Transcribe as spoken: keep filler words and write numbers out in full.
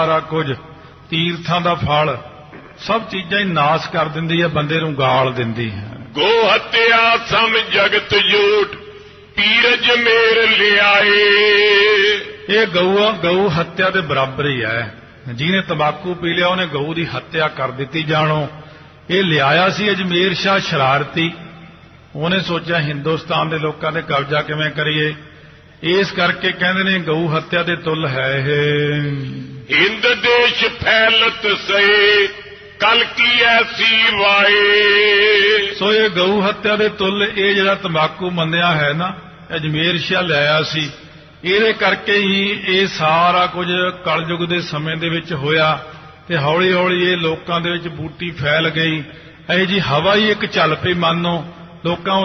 ਸਾਰਾ ਕੁਝ ਤੀਰਥਾਂ ਦਾ ਫਲ ਸਭ ਚੀਜ਼ਾਂ ਹੀ ਨਾਸ ਕਰ ਦਿੰਦੀ ਹੈ, ਬੰਦੇ ਨੂੰ ਗਾਲ ਦਿੰਦੀ ਹੈ। ਗੋ ਹੱਤਿਆ ਸਮ ਜਗਤ ਜੂਠ ਪੀਰਜ ਮੇਰ ਲਿਆਏ। ਇਹ ਗਊ ਗਊ ਹੱਤਿਆ ਦੇ ਬਰਾਬਰ ਹੀ ਹੈ। ਜਿਹਨੇ ਤੰਬਾਕੂ ਪੀ ਲਿਆ ਉਹਨੇ ਗਊ ਦੀ ਹੱਤਿਆ ਕਰ ਦਿੱਤੀ ਜਾਣੋ। ਇਹ ਲਿਆਇਆ ਸੀ ਅਜਮੇਰ ਸ਼ਾਹ ਸ਼ਰਾਰਤੀ, ਉਹਨੇ ਸੋਚਿਆ ਹਿੰਦੁਸਤਾਨ ਦੇ ਲੋਕਾਂ ਤੇ ਕਬਜ਼ਾ ਕਿਵੇਂ ਕਰੀਏ, ਇਸ ਕਰਕੇ ਕਹਿੰਦੇ ਨੇ ਗਊ ਹੱਤਿਆ ਦੇ ਤੁੱਲ ਹੈ ਇਹ। ਹਿੰਦ ਦੇਸ਼ ਫੈਲਤ ਸੇ ਕਲ ਕੀ ਐਸੀ ਵਾਏ। ਸੋ ਇਹ ਗਊ ਹੱਤਿਆ ਦੇ ਤੁੱਲ ਇਹ ਜਿਹੜਾ ਤੰਬਾਕੂ ਮੰਨਿਆ ਹੈ ਨਾ, ਅਜਮੇਰ ਸ਼ਾਹ ਲਿਆਇਆ ਸੀ, ਇਹਦੇ ਕਰਕੇ ਹੀ ਇਹ ਸਾਰਾ ਕੁਝ ਕਲਯੁਗ ਦੇ ਸਮੇਂ ਦੇ ਵਿੱਚ ਹੋਇਆ ਤੇ ਹੌਲੀ ਹੌਲੀ ਇਹ ਲੋਕਾਂ ਦੇ ਵਿੱਚ ਬੂਟੀ ਫੈਲ ਗਈ। ਇਹ ਜੀ ਹਵਾ ਹੀ ਇੱਕ ਚੱਲ ਪਈ, ਮੰਨੋ ਲੋਕਾਂ